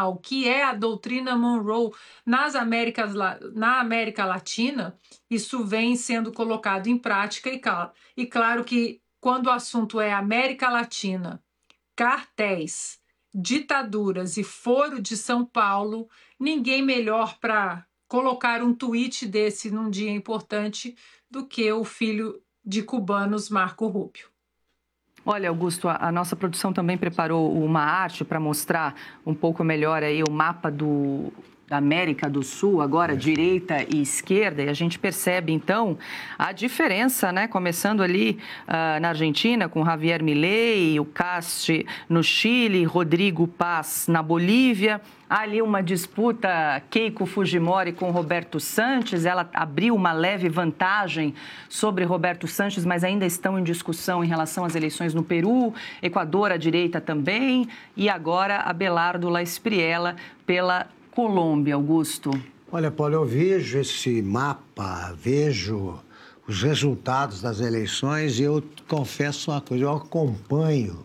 tradicional, que é a doutrina Monroe na América Latina, isso vem sendo colocado em prática e claro que quando o assunto é América Latina, cartéis, ditaduras e Foro de São Paulo, ninguém melhor para colocar um tweet desse num dia importante do que o filho de cubanos, Marco Rubio. Olha, Augusto, a nossa produção também preparou uma arte para mostrar um pouco melhor aí o mapa da América do Sul, agora direita e esquerda, e a gente percebe, então, a diferença, né? Começando ali na Argentina, com Javier Milei, o Cast no Chile, Rodrigo Paz na Bolívia. Há ali uma disputa Keiko Fujimori com Roberto Sanches. Ela abriu uma leve vantagem sobre Roberto Sanches, mas ainda estão em discussão em relação às eleições no Peru, Equador à direita também, e agora Abelardo La Espriella pela Colômbia. Augusto. Olha, Paulo, eu vejo esse mapa, vejo os resultados das eleições e eu confesso uma coisa, eu acompanho,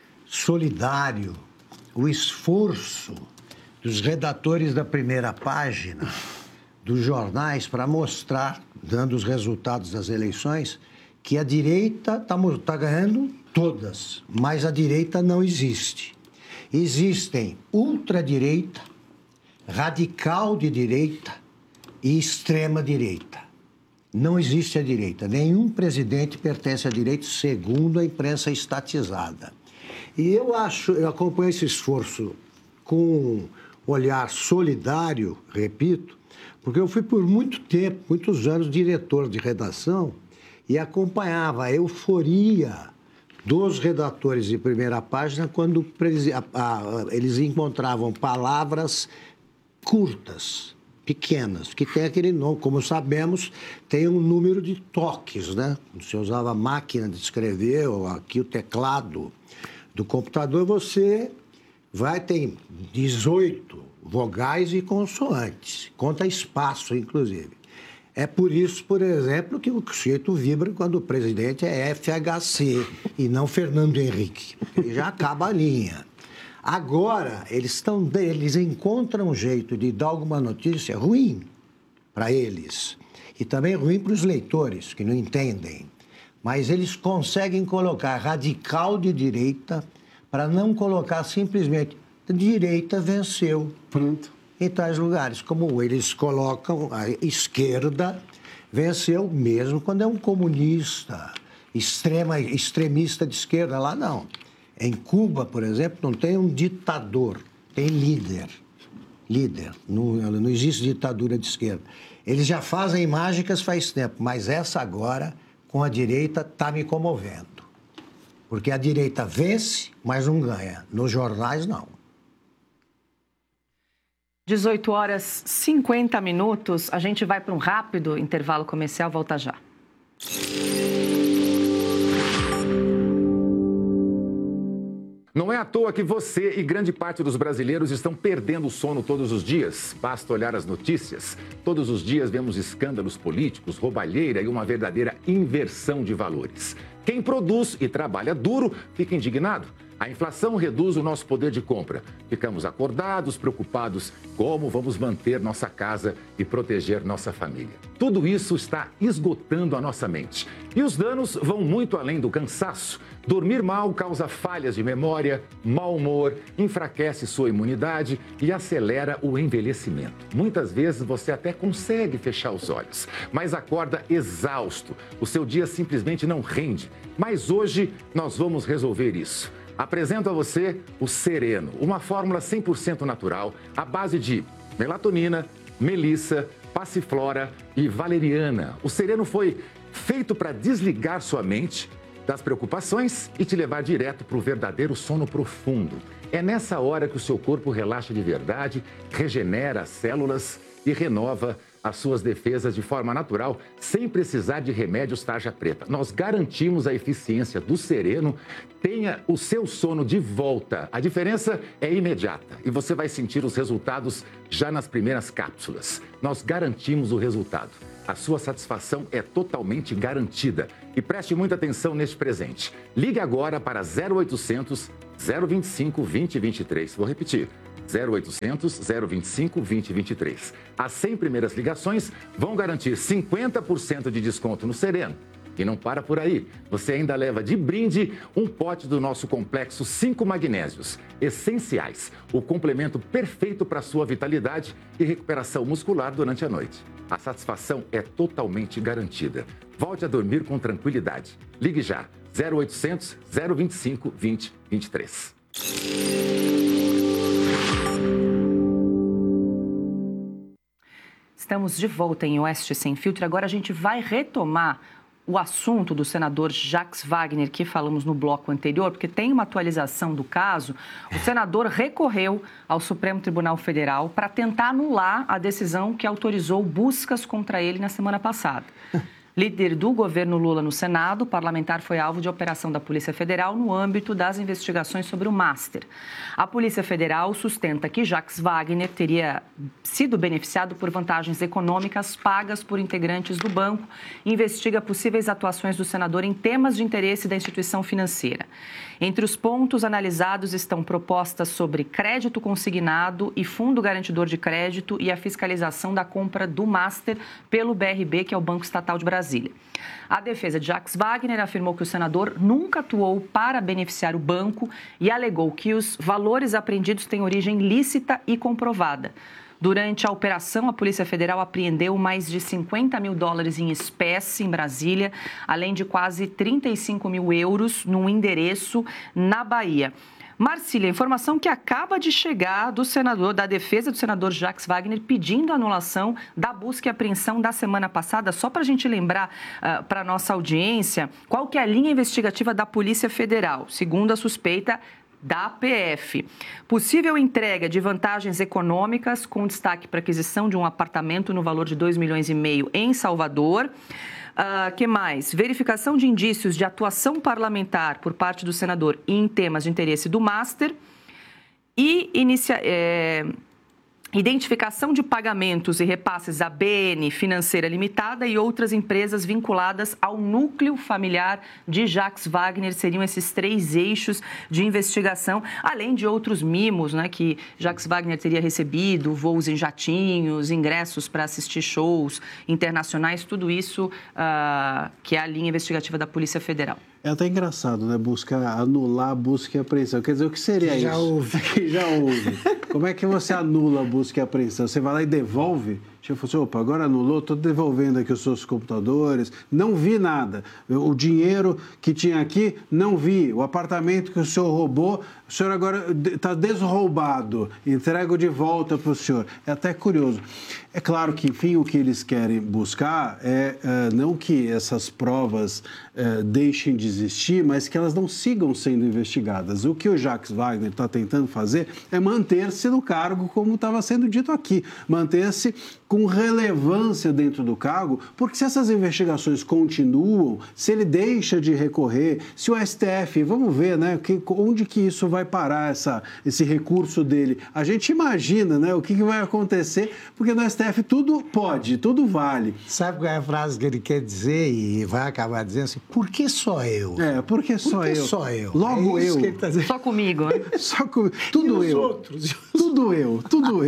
solidário, o esforço dos redatores da primeira página dos jornais para mostrar, dando os resultados das eleições, que a direita está ganhando todas, mas a direita não existe. Existem ultradireita, radical de direita e extrema direita. Não existe a direita. Nenhum presidente pertence à direita, segundo a imprensa estatizada. E eu acompanho esse esforço com olhar solidário, repito, porque eu fui por muito tempo, muitos anos, diretor de redação e acompanhava a euforia dos redatores de primeira página quando eles encontravam palavras curtas, pequenas, que tem aquele nome, como sabemos, tem um número de toques, né? Você usava a máquina de escrever, ou aqui o teclado do computador, você ter 18 vogais e consoantes, conta espaço, inclusive. É por isso, por exemplo, que o sujeito vibra quando o presidente é FHC e não Fernando Henrique. Ele já acaba a linha. Agora, eles encontram um jeito de dar alguma notícia ruim para eles e também ruim para os leitores, que não entendem. Mas eles conseguem colocar radical de direita para não colocar simplesmente direita venceu. Pronto. Em tais lugares, como eles colocam a esquerda venceu mesmo quando é um comunista, extremista de esquerda. Lá não. Em Cuba, por exemplo, não tem um ditador, tem líder. Líder. Não existe ditadura de esquerda. Eles já fazem mágicas faz tempo, mas essa agora, com a direita, está me comovendo. Porque a direita vence, mas não ganha. Nos jornais, não. 18 horas 50 minutos. A gente vai para um rápido intervalo comercial. Volta já. Não é à toa que você e grande parte dos brasileiros estão perdendo o sono todos os dias. Basta olhar as notícias. Todos os dias vemos escândalos políticos, roubalheira e uma verdadeira inversão de valores. Quem produz e trabalha duro fica indignado. A inflação reduz o nosso poder de compra. Ficamos acordados, preocupados como vamos manter nossa casa e proteger nossa família. Tudo isso está esgotando a nossa mente. E os danos vão muito além do cansaço. Dormir mal causa falhas de memória, mau humor, enfraquece sua imunidade e acelera o envelhecimento. Muitas vezes você até consegue fechar os olhos, mas acorda exausto. O seu dia simplesmente não rende. Mas hoje nós vamos resolver isso. Apresento a você o Sereno, uma fórmula 100% natural à base de melatonina, melissa, passiflora e valeriana. O Sereno foi feito para desligar sua mente das preocupações e te levar direto para o verdadeiro sono profundo. É nessa hora que o seu corpo relaxa de verdade, regenera as células e renova as suas defesas de forma natural, sem precisar de remédios tarja preta. Nós garantimos a eficiência do Sereno. Tenha o seu sono de volta. A diferença é imediata e você vai sentir os resultados já nas primeiras cápsulas. Nós garantimos o resultado. A sua satisfação é totalmente garantida. E preste muita atenção neste presente. Ligue agora para 0800 025 2023. Vou repetir. 0800 025 2023. As 100 primeiras ligações vão garantir 50% de desconto no Sereno. E não para por aí. Você ainda leva de brinde um pote do nosso complexo 5 magnésios, essenciais, o complemento perfeito para a sua vitalidade e recuperação muscular durante a noite. A satisfação é totalmente garantida. Volte a dormir com tranquilidade. Ligue já, 0800 025 2023. Estamos de volta em Oeste Sem Filtro. Agora a gente vai retomar o assunto do senador Jacques Wagner, que falamos no bloco anterior, porque tem uma atualização do caso. O senador recorreu ao Supremo Tribunal Federal para tentar anular a decisão que autorizou buscas contra ele na semana passada. Líder do governo Lula no Senado, o parlamentar foi alvo de operação da Polícia Federal no âmbito das investigações sobre o Master. A Polícia Federal sustenta que Jacques Wagner teria sido beneficiado por vantagens econômicas pagas por integrantes do banco e investiga possíveis atuações do senador em temas de interesse da instituição financeira. Entre os pontos analisados estão propostas sobre crédito consignado e fundo garantidor de crédito e a fiscalização da compra do Master pelo BRB, que é o Banco Estatal de Brasília. A defesa de Jacques Wagner afirmou que o senador nunca atuou para beneficiar o banco e alegou que os valores apreendidos têm origem lícita e comprovada. Durante a operação, a Polícia Federal apreendeu mais de 50 mil dólares em espécie em Brasília, além de quase 35 mil euros num endereço na Bahia. Marcília, informação que acaba de chegar da defesa do senador Jacques Wagner pedindo a anulação da busca e apreensão da semana passada. Só para a gente lembrar para a nossa audiência, qual que é a linha investigativa da Polícia Federal, segundo a suspeita da PF. Possível entrega de vantagens econômicas com destaque para aquisição de um apartamento no valor de 2,5 milhões em Salvador. Que mais? Verificação de indícios de atuação parlamentar por parte do senador em temas de interesse do Master e identificação de pagamentos e repasses à BN Financeira Limitada e outras empresas vinculadas ao núcleo familiar de Jacques Wagner. Seriam esses 3 eixos de investigação, além de outros mimos, né, que Jacques Wagner teria recebido, voos em jatinhos, ingressos para assistir shows internacionais, tudo isso que é a linha investigativa da Polícia Federal. É até engraçado, né? Anular a busca e apreensão. Quer dizer, o que seria isso? Que já houve. Como é que você anula a busca e apreensão? Você vai lá e devolve? Tipo assim, opa, agora anulou, estou devolvendo aqui os seus computadores, não vi nada. O dinheiro que tinha aqui, não vi. O apartamento que o senhor roubou, o senhor agora está desroubado, entrego de volta para o senhor. É até curioso. É claro que, enfim, o que eles querem buscar é não que essas provas deixem de existir, mas que elas não sigam sendo investigadas. O que o Jacques Wagner está tentando fazer é manter-se no cargo, como estava sendo dito aqui, manter-se com relevância dentro do cargo, porque se essas investigações continuam, se ele deixa de recorrer, se o STF, vamos ver, né, onde que isso vai parar, esse recurso dele. A gente imagina, né, o que vai acontecer, porque no STF tudo pode, tudo vale. Sabe qual é a frase que ele quer dizer e vai acabar dizendo assim, por que só eu? Por que só eu? Só eu? Logo eu. Que ele tá dizendo. Só comigo, né? Só comigo. Tudo eu. Outros? Tudo eu.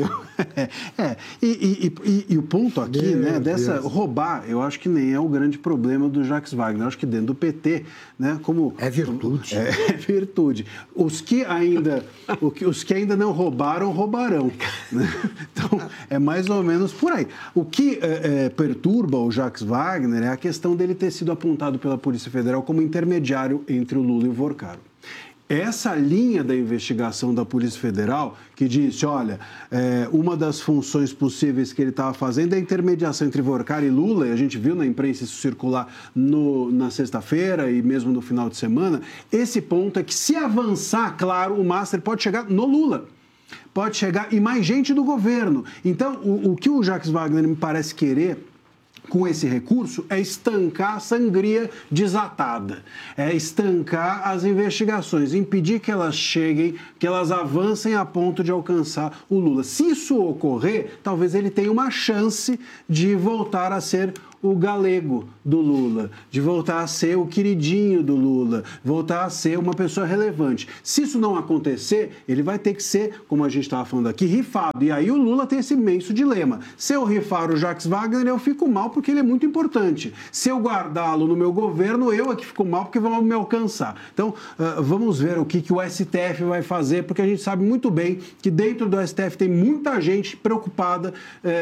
E o ponto aqui, né, dessa roubar, eu acho que nem é o grande problema do Jacques Wagner. Eu acho que dentro do PT, né, como... É virtude. É virtude. Os que ainda não roubaram, roubarão. Então, é mais ou menos por aí. O que perturba o Jacques Wagner é a questão dele ter sido apontado pela Polícia Federal como intermediário entre o Lula e o Vorcaro. Essa linha da investigação da Polícia Federal, que disse, olha, uma das funções possíveis que ele estava fazendo é a intermediação entre Vorcaro e Lula, e a gente viu na imprensa isso circular na sexta-feira e mesmo no final de semana, esse ponto é que se avançar, claro, o Master pode chegar no Lula. Pode chegar e mais gente do governo. Então, o que o Jacques Wagner me parece querer com esse recurso é estancar a sangria desatada, é estancar as investigações, impedir que elas cheguem, que elas avancem a ponto de alcançar o Lula. Se isso ocorrer, talvez ele tenha uma chance de voltar a ser o galego do Lula, de voltar a ser o queridinho do Lula, voltar a ser uma pessoa relevante. Se isso não acontecer, ele vai ter que ser, como a gente estava falando aqui, rifado. E aí o Lula tem esse imenso dilema. Se eu rifar o Jacques Wagner, eu fico mal porque ele é muito importante. Se eu guardá-lo no meu governo, eu é que fico mal porque vão me alcançar. Então, vamos ver o que o STF vai fazer, porque a gente sabe muito bem que dentro do STF tem muita gente preocupada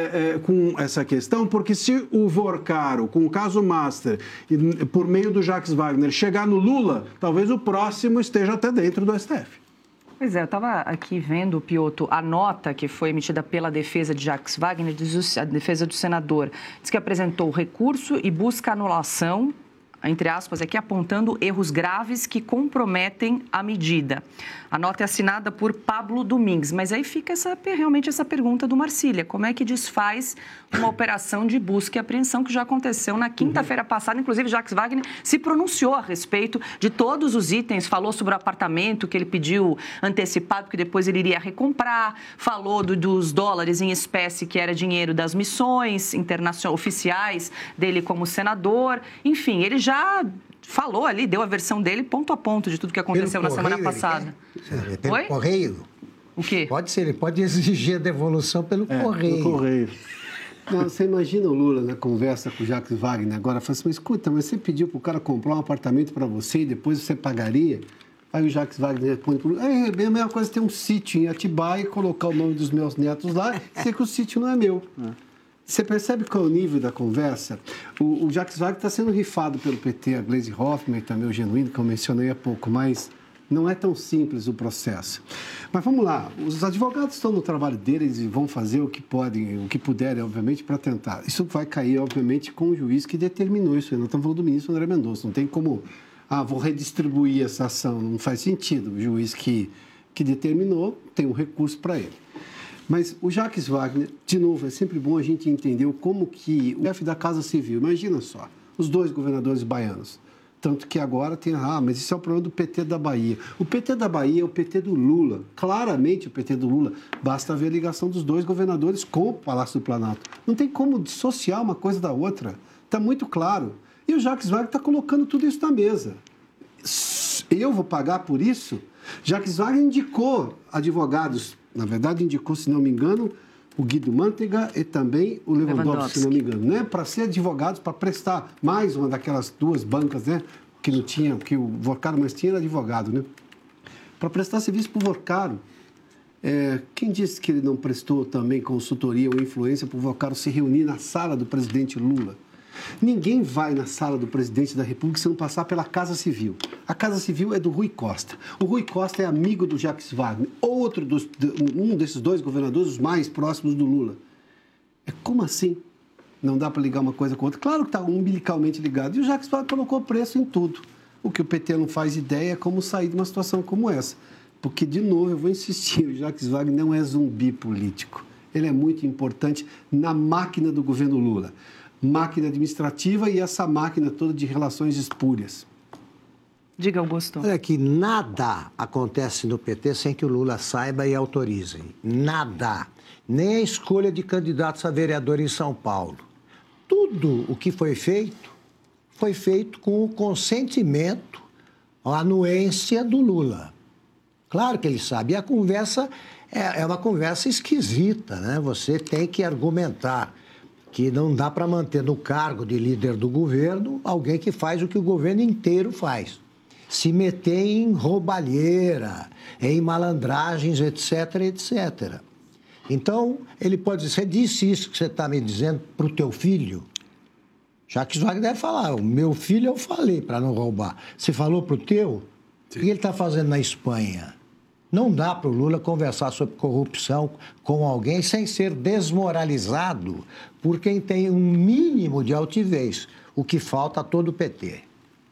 com essa questão, porque se o Vorcaro, com o caso Master, por meio do Jacques Wagner, chegar no Lula, talvez o próximo esteja até dentro do STF. Pois é, eu estava aqui vendo, Piotto, a nota que foi emitida pela defesa de Jacques Wagner, a defesa do senador, diz que apresentou recurso e busca anulação, entre aspas, aqui apontando erros graves que comprometem a medida. A nota é assinada por Pablo Domingues, mas aí fica realmente essa pergunta do Marcília, como é que desfaz uma operação de busca e apreensão que já aconteceu na quinta-feira passada, inclusive Jacques Wagner se pronunciou a respeito de todos os itens, falou sobre o apartamento que ele pediu antecipado, que depois ele iria recomprar, falou dos dólares em espécie, que era dinheiro das missões internacionais oficiais dele como senador, enfim, ele já falou ali, deu a versão dele ponto a ponto de tudo que aconteceu na semana passada. Pelo correio? O quê? Pode ser, ele pode exigir a devolução pelo correio. Pelo correio. Não, você imagina o Lula na conversa com o Jacques Wagner agora, fala assim, mas escuta, mas você pediu para o cara comprar um apartamento para você e depois você pagaria? Aí o Jacques Wagner responde, é a mesma coisa ter um sítio em Atibaia e colocar o nome dos meus netos lá e dizer que o sítio não é meu. Você percebe qual é o nível da conversa? O Jacques Wagner está sendo rifado pelo PT, a Gleisi Hoffmann e também o Genuíno, que eu mencionei há pouco, mas não é tão simples o processo. Mas vamos lá, os advogados estão no trabalho deles e vão fazer o que podem, o que puderem, obviamente, para tentar. Isso vai cair, obviamente, com o juiz que determinou isso. Nós estamos falando do ministro André Mendonça. Não tem como, vou redistribuir essa ação. Não faz sentido. O juiz que determinou tem um recurso para ele. Mas o Jacques Wagner, de novo, é sempre bom a gente entender como que o chefe da Casa Civil, imagina só, os dois governadores baianos, tanto que agora tem, mas isso é o problema do PT da Bahia. O PT da Bahia é o PT do Lula, claramente o PT do Lula, basta ver a ligação dos dois governadores com o Palácio do Planalto. Não tem como dissociar uma coisa da outra, está muito claro. E o Jacques Wagner está colocando tudo isso na mesa. Eu vou pagar por isso? Jacques Wagner indicou advogados, na verdade indicou, se não me engano, o Guido Mantega e também o Lewandowski, se não me engano, né? Para ser advogados, para prestar mais uma daquelas duas bancas, né? Que não tinha, que o Vorcaro mais tinha era advogado, né? Para prestar serviço para o Vorcaro. Quem disse que ele não prestou também consultoria ou influência para o Vorcaro se reunir na sala do presidente Lula? Ninguém vai na sala do presidente da República se não passar pela Casa Civil. A Casa Civil é do Rui Costa. O Rui Costa é amigo do Jacques Wagner, um desses dois governadores, os mais próximos do Lula. Como assim? Não dá para ligar uma coisa com outra? Claro que está umbilicalmente ligado. E o Jacques Wagner colocou preço em tudo. O que o PT não faz ideia é como sair de uma situação como essa. Porque, de novo, eu vou insistir, o Jacques Wagner não é zumbi político. Ele é muito importante na máquina do governo Lula. Máquina administrativa e essa máquina toda de relações espúrias. Diga, Augusto. Olha que nada acontece no PT sem que o Lula saiba e autorize. Nada. Nem a escolha de candidatos a vereador em São Paulo. Tudo o que foi feito com o consentimento, a anuência do Lula. Claro que ele sabe. E a conversa é uma conversa esquisita, né? Você tem que argumentar que não dá para manter no cargo de líder do governo alguém que faz o que o governo inteiro faz. Se meter em roubalheira, em malandragens, etc, etc. Então, ele pode dizer, você disse isso que você está me dizendo para o teu filho? Jacques Wagner deve falar, o meu filho eu falei para não roubar. Você falou para o teu? Sim. O que ele está fazendo na Espanha? Não dá para o Lula conversar sobre corrupção com alguém sem ser desmoralizado por quem tem um mínimo de altivez, o que falta a todo o PT.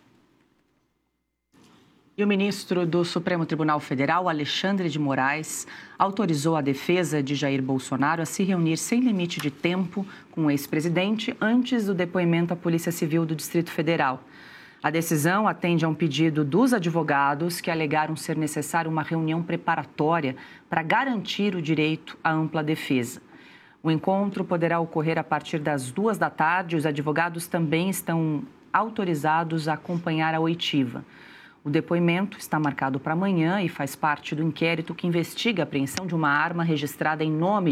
E o ministro do Supremo Tribunal Federal, Alexandre de Moraes, autorizou a defesa de Jair Bolsonaro a se reunir sem limite de tempo com o ex-presidente antes do depoimento à Polícia Civil do Distrito Federal. A decisão atende a um pedido dos advogados que alegaram ser necessária uma reunião preparatória para garantir o direito à ampla defesa. O encontro poderá ocorrer a partir das 14h. Os advogados também estão autorizados a acompanhar a oitiva. O depoimento está marcado para amanhã e faz parte do inquérito que investiga a apreensão de uma arma registrada em nome